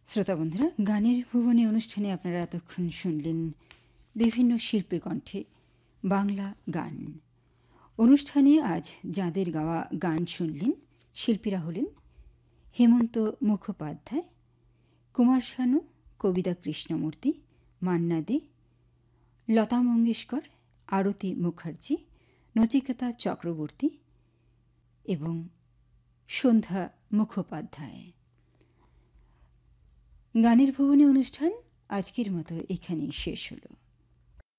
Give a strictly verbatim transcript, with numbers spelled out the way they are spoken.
শ্রোতা বন্ধুরা, গানের ভুবনে অনুষ্ঠানে আপনারা এতক্ষণ শুনলেন বিভিন্ন শিল্পী কণ্ঠে বাংলা গান। অনুষ্ঠানে আজ যাঁদের গাওয়া গান শুনলেন শিল্পীরা হলেন হেমন্ত মুখোপাধ্যায়, কুমার শানু, কবিতা কৃষ্ণমূর্তি, মান্না দে, লতা মঙ্গেশকর, আরতি মুখার্জি, নচিকেতা চক্রবর্তী এবং সন্ধ্যা মুখোপাধ্যায়। গানের ভুবনে অনুষ্ঠান আজকের মতো এখানেই শেষ হলো।